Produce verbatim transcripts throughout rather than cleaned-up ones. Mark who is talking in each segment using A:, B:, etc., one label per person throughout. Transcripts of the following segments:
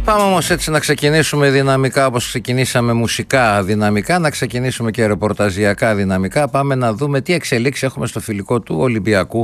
A: Πάμε όμως έτσι να ξεκινήσουμε δυναμικά, όπως ξεκινήσαμε μουσικά δυναμικά, να ξεκινήσουμε και ρεπορταζιακά δυναμικά. Πάμε να δούμε τι εξελίξεις έχουμε στο φιλικό του Ολυμπιακού.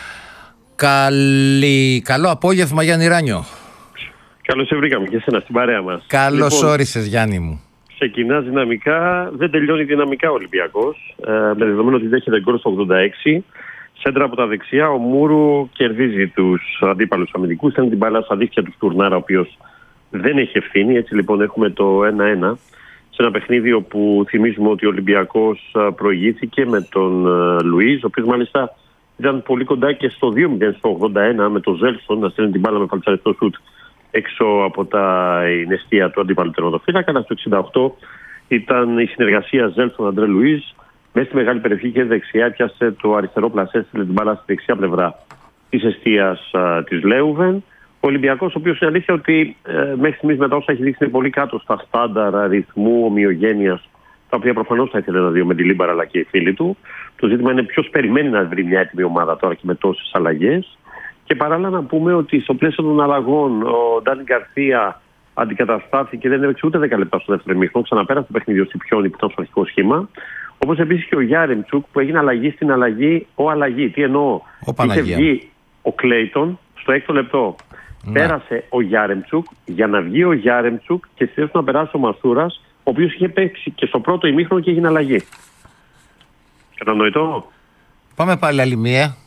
A: Καλή... Καλό απόγευμα, Γιάννη Ράνιο.
B: Καλώς σε βρήκαμε και εσένα στην παρέα μας.
A: Καλώς
B: λοιπόν,
A: όρισες, Γιάννη μου.
B: Ξεκινά δυναμικά, δεν τελειώνει δυναμικά ο Ολυμπιακός. Ε, με δεδομένο ότι δέχεται γκολ στο ογδόντα έξι. Σέντρα από τα δεξιά, ο Μούρου κερδίζει τους αντίπαλους αμυντικούς. Ήταν την μπάλα στα δίχτυα του Στουρνάρα, ο οποίος δεν έχει ευθύνη. Έτσι λοιπόν έχουμε το ένα ένα. Σε ένα παιχνίδι όπου θυμίζουμε ότι ο Ολυμπιακός προηγήθηκε με τον Λουίζ, ο οποίος μάλιστα ήταν πολύ κοντά και στο δύο μηδέν στο ογδόντα ένα με τον Ζέλσον να στέλνει την μπάλα με φαλτσαριστό σουτ έξω από τα εστία του αντίπαλου τερματοφύλακα. Στο εξήντα οκτώ ήταν η συνεργασία Ζέλσον-Αντρέ Λουίζ. Μέσα στη μεγάλη περιοχή και δεξιά πιάσε το αριστερό πλασέ, έστειλε την μπάλα στη δεξιά πλευρά της εστίας της Λέουβεν. Ο Ολυμπιακός, ο οποίος είναι αλήθεια ότι ε, μέχρι στιγμής μετά όσα έχει δείξει είναι πολύ κάτω στα στάνταρ αριθμού ομοιογένειας, τα οποία προφανώς θα ήθελε να δει με τη Λίμπαρα αλλά και οι φίλοι του. Το ζήτημα είναι ποιος περιμένει να βρει μια έτοιμη ομάδα τώρα και με τόσες αλλαγές. Και παράλληλα να πούμε ότι στο πλαίσιο των αλλαγών ο Ντάνι Γκαρσία αντικαταστάθηκε, δεν έπαιξε ούτε δέκα λεπτά στο δεύτερο ημίχρονο, ξαναπέρασε το παιχνίδι ο Σιπιόνι που ήταν στο αρχικό σχήμα. Όπως επίσης και ο Γιάρεμτσουκ που έγινε αλλαγή στην αλλαγή, ο αλλαγή. Τι εννοώ, είχε βγει ο Κλέιτον στο έκτο λεπτό. Ναι. Πέρασε ο Γιάρεμτσουκ για να βγει ο Γιάρεμτσουκ και στη θέση του να περάσει ο Μασούρας, ο οποίος είχε παίξει και στο πρώτο ημίχρονο και έγινε αλλαγή. Κατανοητό.
A: Πάμε πάλι άλλη μία.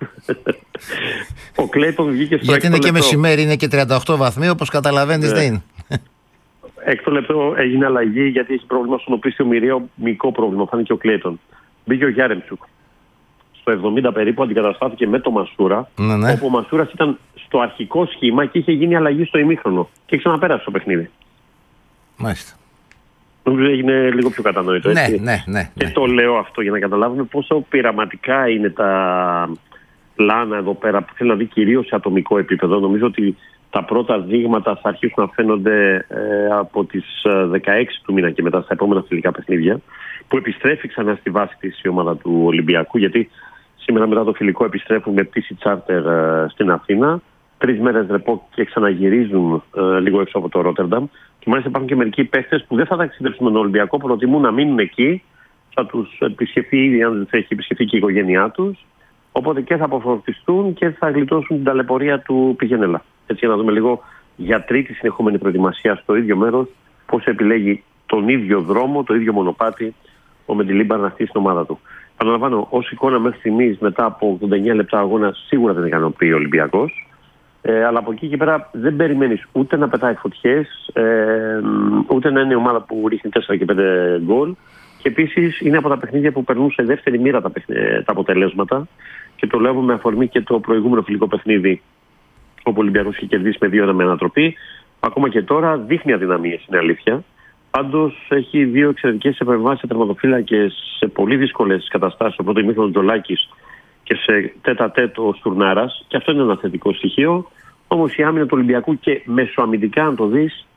B: Ο Κλέιτον βγήκε στο
A: γιατί
B: έκτο
A: είναι
B: λεπτό.
A: Και μεσημέρι, είναι και τριάντα οκτώ βαθμοί, όπως καταλαβαίνεις, ναι. Δεν είναι.
B: Έκτο λεπτό έγινε αλλαγή γιατί έχει πρόβλημα στον οπίστιο μοιραίο, μικρό πρόβλημα, φάνηκε ο Κλέιτον. Μπήκε ο Γιάρεμτσουκ. Στο εβδομήντα περίπου αντικαταστάθηκε με το Μασούρα, ναι, ναι. Όπου ο Μασούρας ήταν στο αρχικό σχήμα και είχε γίνει αλλαγή στο ημίχρονο και ξαναπέρασε το παιχνίδι.
A: Μάλιστα.
B: Νομίζω έγινε λίγο πιο κατανοητό.
A: Ναι,
B: έτσι.
A: Ναι, ναι,
B: και
A: ναι.
B: το λέω αυτό για να καταλάβουμε πόσο πειραματικά είναι τα πλάνα εδώ πέρα που θέλω να δει κυρίως σε ατομικό επίπεδο. Νομίζω ότι τα πρώτα δείγματα θα αρχίσουν να φαίνονται ε, από τις δεκαέξι του μήνα και μετά στα επόμενα φιλικά παιχνίδια, που επιστρέφει ξανά στη βάση της η ομάδα του Ολυμπιακού, γιατί σήμερα μετά το φιλικό επιστρέφουν με πτήση τσάρτερ ε, στην Αθήνα. Τρεις μέρες ρεπό και ξαναγυρίζουν ε, λίγο έξω από το Ρότερνταμ. Και μάλιστα υπάρχουν και μερικοί παίχτες που δεν θα ταξιδέψουν με τον Ολυμπιακό, προτιμούν να μείνουν εκεί. Θα τους επισκεφθεί ήδη, αν δεν θα έχει επισκεφθεί και η οικογένειά τους. Οπότε και θα αποφορτιστούν και θα γλιτώσουν την ταλαιπωρία του πηγενέλα. Έτσι, για να δούμε λίγο για τρίτη συνεχόμενη προετοιμασία στο ίδιο μέρος, πώς επιλέγει τον ίδιο δρόμο, το ίδιο μονοπάτι ο Μεντιλίμπαρ να χτίσει την ομάδα του. Παραλαμβάνω, ως εικόνα μέχρι στιγμής, μετά από ογδόντα εννέα λεπτά αγώνα, σίγουρα δεν ικανοποιεί ο Ολυμπιακός. Ε, αλλά από εκεί και πέρα δεν περιμένεις ούτε να πετάει φωτιές, ε, ούτε να είναι η ομάδα που ρίχνει τέσσερα και πέντε γκολ. Και επίσης είναι από τα παιχνίδια που περνούν σε δεύτερη μοίρα τα, τα αποτελέσματα. Και το λέω με αφορμή και το προηγούμενο φιλικό παιχνίδι, όπου ο Ολυμπιακός είχε κερδίσει με δύο ένα με ανατροπή. Ακόμα και τώρα δείχνει αδυναμίες, είναι αλήθεια. Πάντως έχει δύο εξαιρετικές επεμβάσεις σε τερματοφύλακες σε πολύ δύσκολες καταστάσεις. Στο πρώτο ημίχρονο Τζολάκης και σε τέτα τέτο ο Στουρνάρας. Και αυτό είναι ένα θετικό στοιχείο. Όμως η άμυνα του Ολυμπιακού και μεσοαμυντικά, αν το δεις,